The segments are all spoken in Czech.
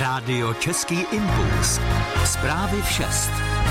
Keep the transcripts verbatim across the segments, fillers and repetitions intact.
Rádio Český impuls. Zprávy v šest.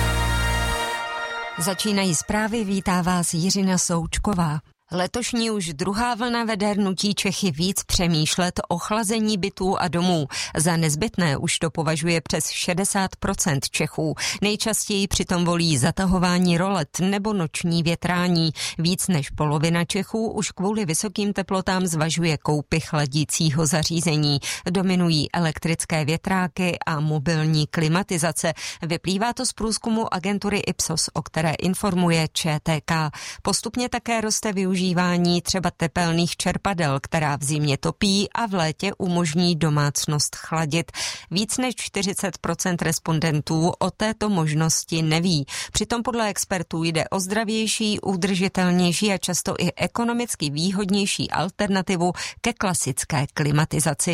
Začínají zprávy, vítá vás Jiřina Součková. Letošní už druhá vlna vede nutí Čechy víc přemýšlet o chlazení bytů a domů. Za nezbytné už to považuje přes šedesát procent Čechů. Nejčastěji přitom volí zatahování rolet nebo noční větrání. Víc než polovina Čechů už kvůli vysokým teplotám zvažuje koupy chladícího zařízení. Dominují elektrické větráky a mobilní klimatizace. Vyplývá to z průzkumu agentury Ipsos, o které informuje Č T K. Postupně také roste využívání Užívání třeba tepelných čerpadel, která v zimě topí a v létě umožní domácnost chladit. Víc než čtyřicet procent respondentů o této možnosti neví. Přitom podle expertů jde o zdravější, udržitelnější a často i ekonomicky výhodnější alternativu ke klasické klimatizaci.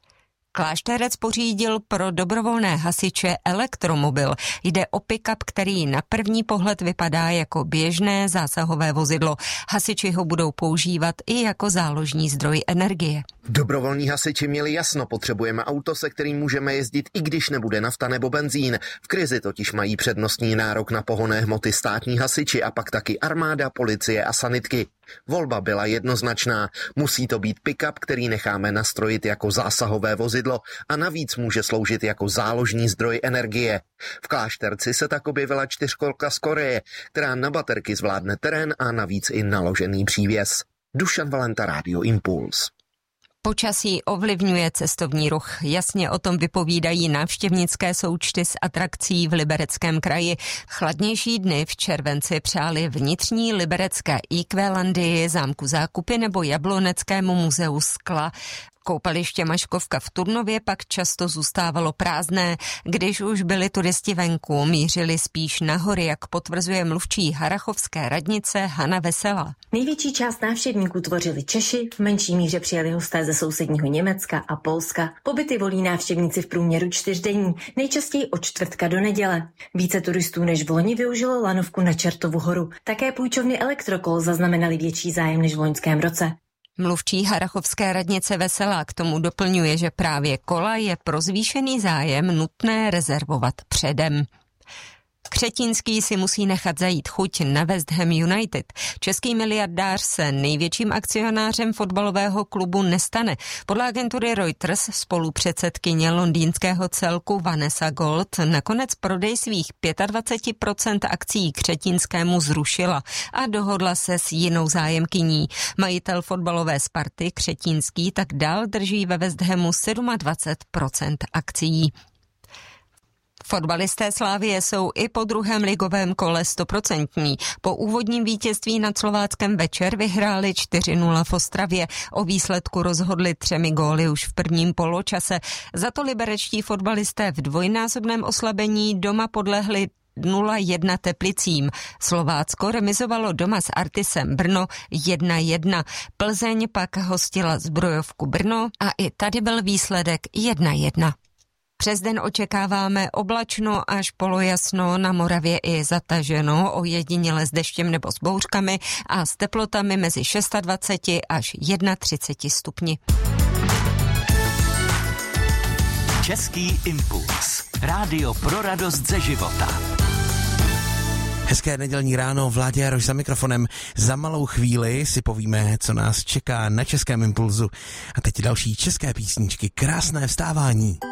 Klášterec pořídil pro dobrovolné hasiče elektromobil. Jde o pick-up, který na první pohled vypadá jako běžné zásahové vozidlo. Hasiči ho budou používat i jako záložní zdroj energie. Dobrovolní hasiči měli jasno, potřebujeme auto, se kterým můžeme jezdit, i když nebude nafta nebo benzín. V krizi totiž mají přednostní nárok na pohonné hmoty státní hasiči a pak taky armáda, policie a sanitky. Volba byla jednoznačná. Musí to být pick-up, který necháme nastrojit jako zásahové vozidlo a navíc může sloužit jako záložní zdroj energie. V Klášterci se tak objevila čtyřkolka z Koreje, která na baterky zvládne terén a navíc i naložený přívěs. Dušan Valenta, Rádio Impuls. Počasí ovlivňuje cestovní ruch. Jasně o tom vypovídají návštěvnické součty z atrakcí v Libereckém kraji. Chladnější dny v červenci přáli vnitřní liberecké Equelandii, zámku Zákupy nebo Jabloneckému muzeu skla. Koupaliště Maškovka v Turnově pak často zůstávalo prázdné. Když už byli turisti venku, mířili spíš na hory, jak potvrzuje mluvčí harrachovské radnice Hana Veselá. Největší část návštěvníků tvořili Češi, v menší míře přijeli hosté ze sousedního Německa a Polska. Pobyty volí návštěvníci v průměru čtyřdenní, nejčastěji od čtvrtka do neděle. Více turistů než v loni využilo lanovku na Čertovu horu. Také půjčovny Elektrokol zaznamenali větší zájem než v loňském roce. Mluvčí harrachovské radnice Veselá k tomu doplňuje, že právě kola je pro zvýšený zájem nutné rezervovat předem. Křetínský si musí nechat zajít chuť na West Ham United. Český miliardář se největším akcionářem fotbalového klubu nestane. Podle agentury Reuters spolupředsedkyně londýnského celku Vanessa Gold nakonec prodej svých dvacet pět procent akcií Křetínskému zrušila a dohodla se s jinou zájemkyní. Majitel fotbalové Sparty Křetínský tak dál drží ve West Hamu dvacet sedm procent akcií. Fotbalisté Slavie jsou i po druhém ligovém kole stoprocentní. Po úvodním vítězství nad Slováckem večer vyhráli čtyři nula v Ostravě. O výsledku rozhodli třemi góly už v prvním poločase. Za to liberečtí fotbalisté v dvojnásobném oslabení doma podlehli nula jedna Teplicím. Slovácko remizovalo doma s Artisem Brno jedna jedna. Plzeň pak hostila Zbrojovku Brno a i tady byl výsledek jedna jedna. Přes den očekáváme oblačno až polojasno, na Moravě i zataženo, ojediněle s deštěm nebo s bouřkami a s teplotami mezi dvacet šest až třicet jedna stupni. Český impuls. Rádio pro radost ze života. Hezké nedělní ráno, Vládě Jaroš za mikrofonem. Za malou chvíli si povíme, co nás čeká na Českém impulzu. A teď další české písničky. Krásné vstávání.